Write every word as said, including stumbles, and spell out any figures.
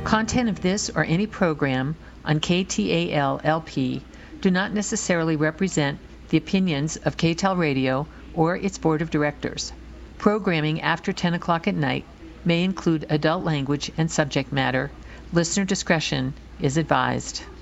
Content of this or any program on K T A L L P do not necessarily represent the opinions of K T A L Radio or its board of directors. Programming after ten o'clock at night may include adult language and subject matter. Listener discretion is advised.